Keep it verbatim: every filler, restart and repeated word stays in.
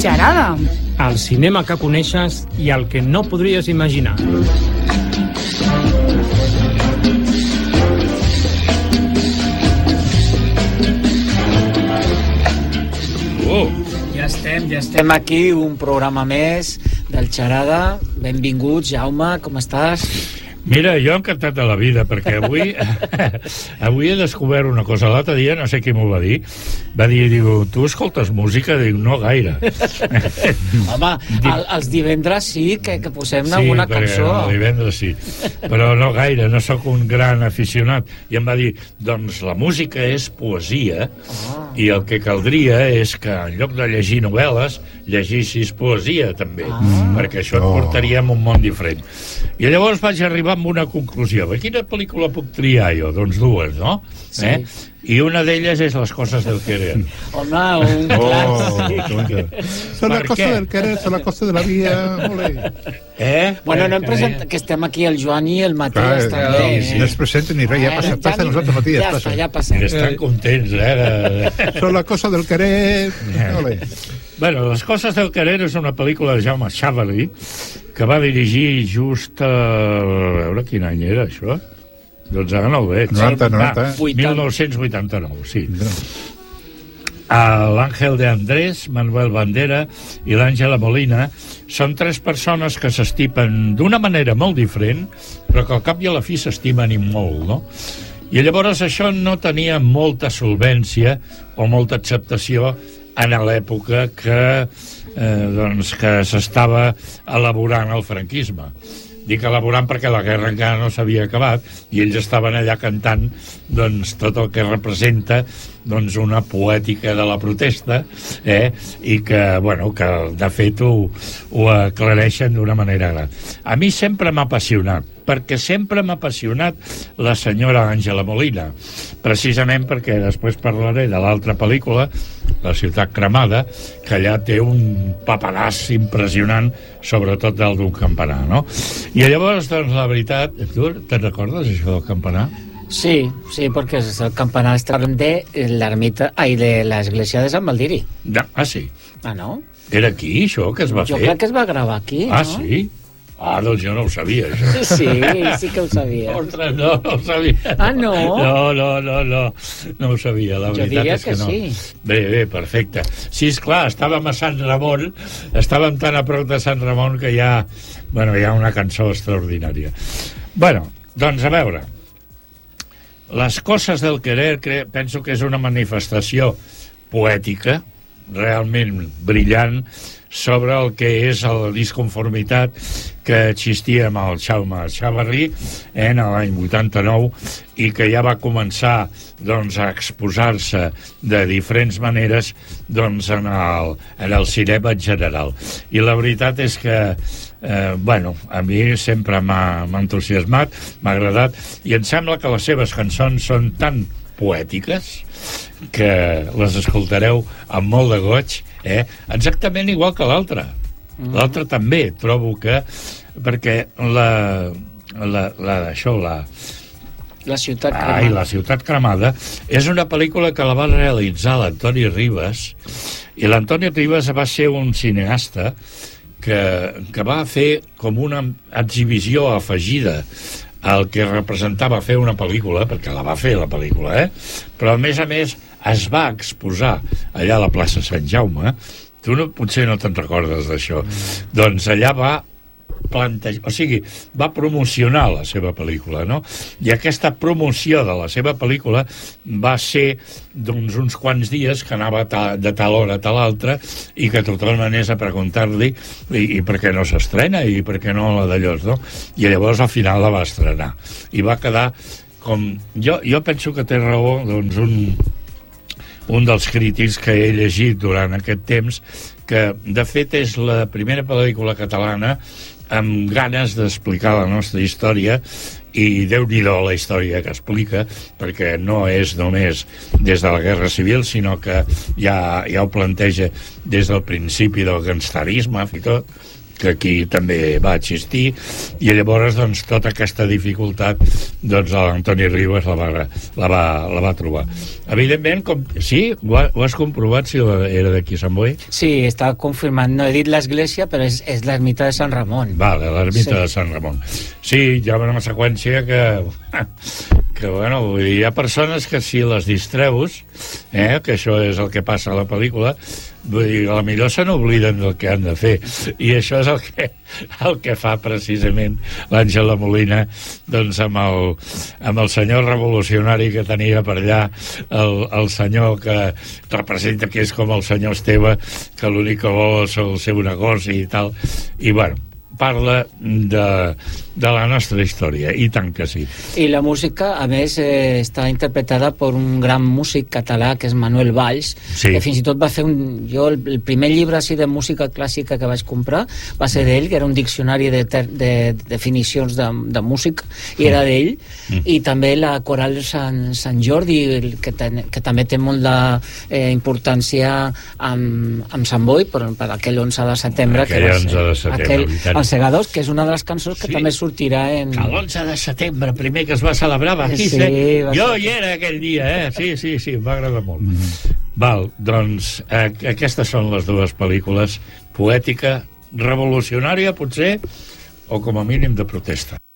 Xarada. El cinema que coneixes i el que no podries imaginar. Oh. Ja estem, ja estem aquí, un programa més del Xarada. Benvinguts, Jaume, com estàs? Mira, jo encantat de la vida, perquè avui avui he descobert una cosa. L'altre dia, no sé qui m'ho va dir, va dir, diu, tu escoltes música? Diu, no gaire. Home, el, els divendres sí, que, que posem sí, alguna cançó. Sí, el divendres sí, però no gaire, no sóc un gran aficionat. I em va dir, doncs la música és poesia, oh. i el que caldria és que en lloc de llegir novel·les, llegissis poesia també, ah. perquè això et portaria a un món diferent. I llavors vaig arribar amb una conclusió. Quina pel·lícula puc triar jo? Doncs dues, no? Sí. Eh? I una d'elles és Les coses del querer. Home, un clàssic. Son las cosas del querer, son las cosas de la vida. Ole. Eh? Bueno, no hem presentat, que estem aquí el Joan i el Matías, Clar, també. sí, sí. No es presenten ni res, ja passa, passa nosotros, Matías, ja passa. Està, ja passa. Estan contents, eh? Son las cosas del querer. Ole. Bueno, Les coses del querer és una pel·lícula de Jaume Chavarri que va dirigir just a... a veure quin any era això. Doncs ara no ho veig. noranta, noranta. Ah, mil nou-cents vuitanta-nou, sí. L'Àngel de Andrés, Manuel Bandera i l'Àngela Molina són tres persones que s'estipen d'una manera molt diferent, però que al cap i a la fi s'estimen i molt, no? I llavors això no tenia molta solvència o molta acceptació en l'època que, eh, doncs, que s'estava elaborant el franquisme. Dic elaborant perquè la guerra encara no s'havia acabat i ells estaven allà cantant doncs, tot el que representa doncs, una poètica de la protesta, eh? I que, bueno, que de fet ho, ho aclareixen d'una manera gran. A mi sempre m'ha apassionat, perquè sempre m'ha apassionat la senyora Àngela Molina, precisament perquè després parlaré de l'altra pel·lícula, La ciutat cremada, que allà té un paperàs impressionant, sobretot del d'un campanar, no? I llavors, doncs, la veritat... Tu te'n recordes, això del campanar? Sí, sí, perquè el campanar està de l'ermita, ai, de l'església de Sant Baldiri. No, ah, sí. Ah, no? Era aquí, això, que es va jo fer? Jo crec que es va gravar aquí, ah, no? Ah, sí? Ah, doncs jo no ho sabia, això. Sí, sí que ho sabia. Ostres, no, no ho sabia. Ah, no? No, no, no, no, no ho sabia, la jo veritat és que, que no. Sí. Bé, bé, perfecte. Sí, esclar, estàvem a Sant Ramon, estàvem tan a prop de Sant Ramon que hi ha, bueno, hi ha una cançó extraordinària. Bueno, doncs a veure, Les coses del querer, cre... penso que és una manifestació poètica, realment brillant, sobre el que és la disconformitat que existia amb el Jaume Chavarri en l'any vuitanta-nou i que ja va començar doncs, a exposar-se de diferents maneres doncs, en, el, en el cinema en general. I la veritat és que eh, bueno, a mi sempre m'ha entusiasmat, m'ha agradat, i em sembla que les seves cançons són tan poètiques que les escoltareu amb molt de goig, eh? Exactament igual que l'altra. Mm. L'altra també trobo que, perquè la, la, la això, la La ciutat cremada. Ai, La ciutat cremada és una pel·lícula que la va realitzar l'Antoni Ribas, i l'Antoni Ribas va ser un cineasta que, que va fer com una exhibició afegida el que representava fer una pel·lícula, perquè la va fer la pel·lícula, eh? Però a més a més es va exposar allà a la plaça Sant Jaume. Tu no, potser no te'n recordes d'això. Mm. Doncs allà va plantejar, o sigui, va promocionar la seva pel·lícula, no? I aquesta promoció de la seva pel·lícula va ser doncs uns quants dies que anava ta, de tal hora a tal altra i que tothom anés a preguntar-li i, i per què no s'estrena i per què no la d'allò, no? I llavors al final la va estrenar i va quedar com... Jo, jo penso que té raó doncs un, un dels crítics que he llegit durant aquest temps, que de fet és la primera pel·lícula catalana amb ganes d'explicar la nostra història, i Déu-n'hi-do la història que explica, perquè no és només des de la Guerra Civil, sinó que ja, ja ho planteja des del principi del gangsterisme i tot, que aquí també va existir, i llavors doncs, tota aquesta dificultat doncs, l'Antoni Ribas la va, la, va, la va trobar. Evidentment, com, sí? Ho, ha, ho has comprovat si era d'aquí Sant Boi? Sí, està confirmat. No he dit l'església, però és, és l'ermita de Sant Ramon. Vale, l'ermita Sí. de Sant Ramon. Sí, hi ha una seqüència que... que, bueno, vull dir, hi ha persones que si les distreus, eh, que això és el que passa a la pel·lícula, vull dir, a la millor se n'obliden del que han de fer, i això és el que, el que fa precisament l'Àngela Molina doncs amb el, amb el senyor revolucionari que tenia per allà, el, el senyor que representa que és com el senyor Esteve, que l'únic que vol és el seu negoci i tal, i bueno, parla de, de la nostra història, i tant que sí. I la música, a més, eh, està interpretada per un gran músic català, que és Manuel Valls, Sí. que fins i tot va fer un... Jo, el, el primer llibre així de música clàssica que vaig comprar va ser d'ell, que era un diccionari de, ter, de, de definicions de, de música, i era d'ell, mm. i també la coral Sant, Sant Jordi, que, ten, que també té molt d'importància eh, amb, amb Sant Boi, per, per aquell onze de setembre. Aquell que va onze ser, de setembre, aquell, veritat. Els Segadors, que és una de les cançons que Sí. també sortirà en... Que l'onze de setembre, primer que es va celebrar, va aquí, Sí, eh? va Jo ser- hi era aquell dia, eh? Sí, sí, sí, em va agradar molt. Mm -hmm. Val, doncs, eh, aquestes són les dues pel·lícules, poètica, revolucionària, potser, o com a mínim de protesta.